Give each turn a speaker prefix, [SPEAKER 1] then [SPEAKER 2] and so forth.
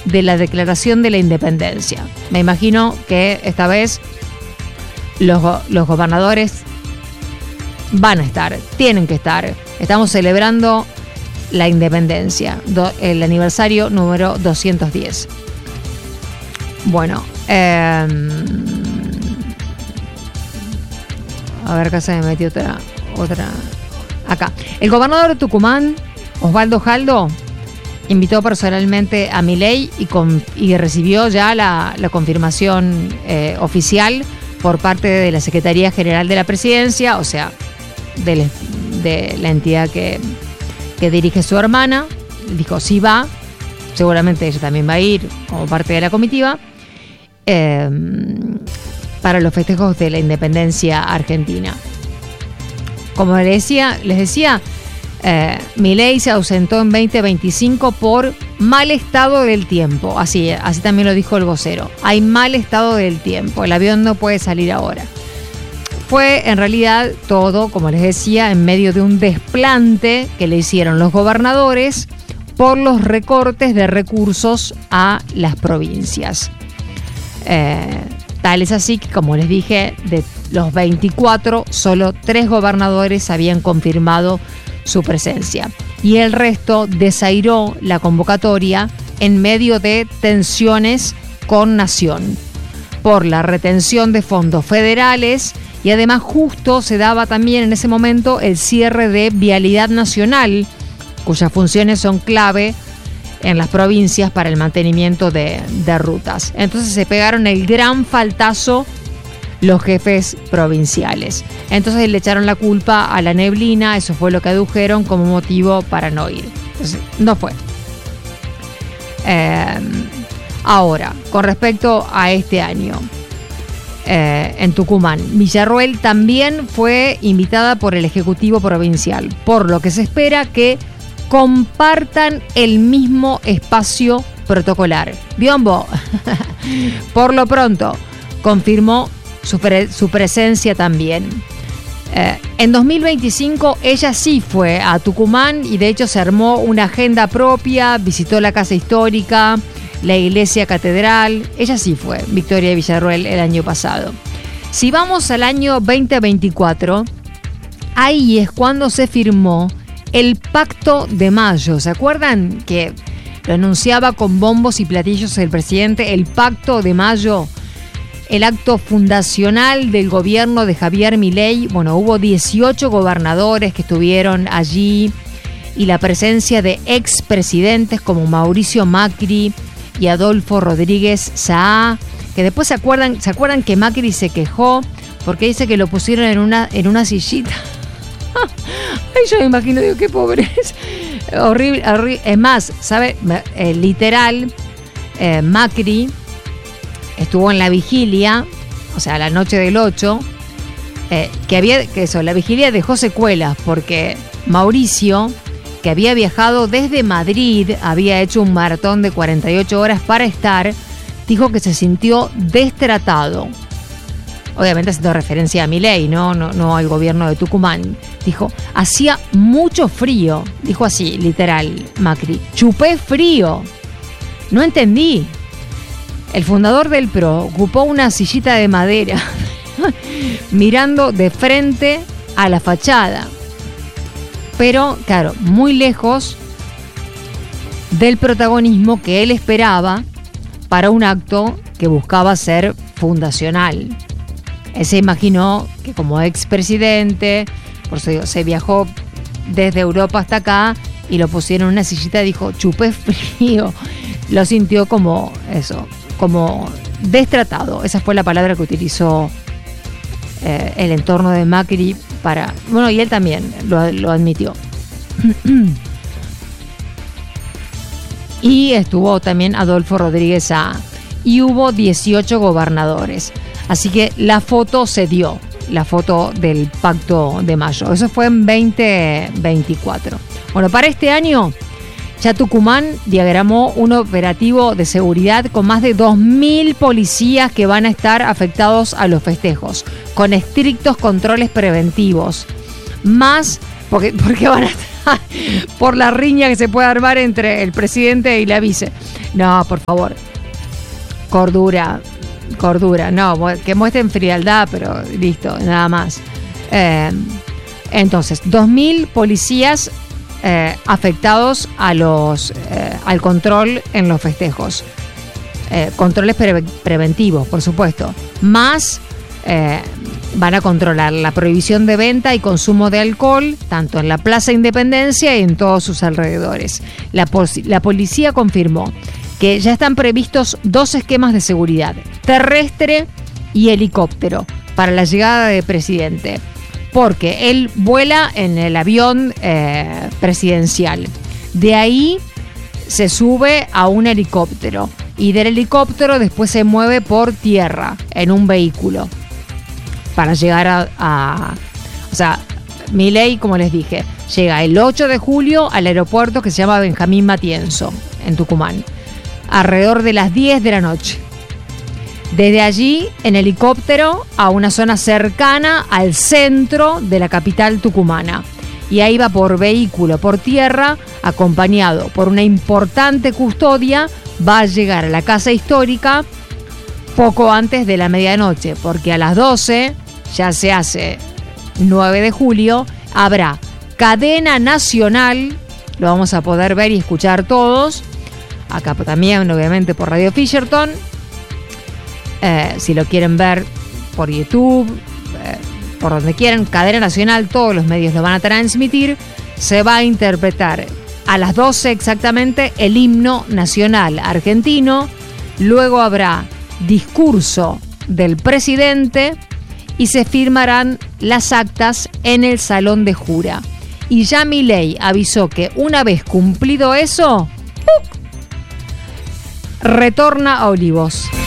[SPEAKER 1] de la Declaración de la Independencia. Me imagino que esta vez los gobernadores van a estar, tienen que estar. Estamos celebrando la independencia, el aniversario número 210. Bueno, a ver, acá se me metió otra. Acá. El gobernador de Tucumán, Osvaldo Jaldo, invitó personalmente a Milei y recibió ya la confirmación oficial por parte de la Secretaría General de la Presidencia, o sea, de la entidad que dirige su hermana. Dijo, sí va, seguramente ella también va a ir como parte de la comitiva, para los festejos de la independencia argentina. Como les decía, Milei se ausentó en 2025 por mal estado del tiempo. Así también lo dijo el vocero. Hay mal estado del tiempo, el avión no puede salir ahora. Fue en realidad todo, como les decía, en medio de un desplante que le hicieron los gobernadores por los recortes de recursos a las provincias. Tal es así que, como les dije, de los 24, solo 3 gobernadores habían confirmado su presencia. Y el resto desairó la convocatoria en medio de tensiones con Nación por la retención de fondos federales, y además justo se daba también en ese momento el cierre de Vialidad Nacional, cuyas funciones son clave en las provincias para el mantenimiento de rutas. Entonces se pegaron el gran faltazo los jefes provinciales. Entonces le echaron la culpa a la neblina, eso fue lo que adujeron como motivo para no ir. Entonces, no fue. Ahora, con respecto a este año, en Tucumán, Villarroel también fue invitada por el Ejecutivo Provincial, por lo que se espera que compartan el mismo espacio protocolar. Biombo, por lo pronto, confirmó su presencia también. En 2025 ella sí fue a Tucumán y de hecho se armó una agenda propia, visitó la casa histórica, la iglesia catedral. Ella sí fue, Victoria Villarroel, el año pasado. Si vamos al año 2024, ahí es cuando se firmó el Pacto de Mayo. ¿Se acuerdan que lo anunciaba con bombos y platillos el presidente? El Pacto de Mayo, el acto fundacional del gobierno de Javier Milei. Bueno, hubo 18 gobernadores que estuvieron allí y la presencia de expresidentes como Mauricio Macri y Adolfo Rodríguez Saá, que después se acuerdan que Macri se quejó porque dice que lo pusieron en una sillita. Ay, yo me imagino, digo, qué pobre es. Horrible. Es más, ¿sabe? Literal, Macri estuvo en la vigilia, o sea, la noche del 8, la vigilia dejó secuelas porque Mauricio, que había viajado desde Madrid, había hecho un maratón de 48 horas para estar, dijo que se sintió destratado. Obviamente haciendo referencia a Milei, no al gobierno de Tucumán. Dijo, hacía mucho frío, dijo así, literal, Macri. Chupé frío. No entendí. El fundador del PRO ocupó una sillita de madera mirando de frente a la fachada. Pero, claro, muy lejos del protagonismo que él esperaba para un acto que buscaba ser fundacional. Él se imaginó que como expresidente, por eso digo, se viajó desde Europa hasta acá y lo pusieron en una sillita y dijo, chupé frío. Lo sintió como eso, como destratado. Esa fue la palabra que utilizó el entorno de Macri para... Bueno, y él también lo admitió. Y estuvo también Adolfo Rodríguez Saá. Y hubo 18 gobernadores. Así que la foto se dio, la foto del Pacto de Mayo. Eso fue en 2024. Bueno, para este año, ya Tucumán diagramó un operativo de seguridad con más de 2.000 policías que van a estar afectados a los festejos, con estrictos controles preventivos. Más, porque van a estar por la riña que se puede armar entre el presidente y la vice. No, por favor. Cordura, no, que muestren frialdad, pero listo, nada más. Entonces, 2.000 policías afectados al control en los festejos. Controles preventivos, por supuesto. Más van a controlar la prohibición de venta y consumo de alcohol, tanto en la Plaza Independencia y en todos sus alrededores. La policía confirmó que ya están previstos 2 esquemas de seguridad, terrestre y helicóptero, para la llegada del presidente, porque él vuela en el avión presidencial. De ahí se sube a un helicóptero y del helicóptero después se mueve por tierra en un vehículo para llegar o sea, Milei, como les dije, llega el 8 de julio al aeropuerto que se llama Benjamín Matienzo, en Tucumán, alrededor de las 10 de la noche. Desde allí, en helicóptero, a una zona cercana al centro de la capital tucumana. Y ahí va por vehículo, por tierra, acompañado por una importante custodia, va a llegar a la Casa Histórica poco antes de la medianoche, porque a las 12, ya se hace 9 de julio, habrá cadena nacional, lo vamos a poder ver y escuchar todos, acá también obviamente por Radio Fisherton, si lo quieren ver por YouTube, por donde quieran, cadena nacional, todos los medios lo van a transmitir. Se va a interpretar a las 12 exactamente el himno nacional argentino, luego habrá discurso del presidente y se firmarán las actas en el Salón de Jura. Y ya Milei avisó que una vez cumplido eso, retorna a Olivos.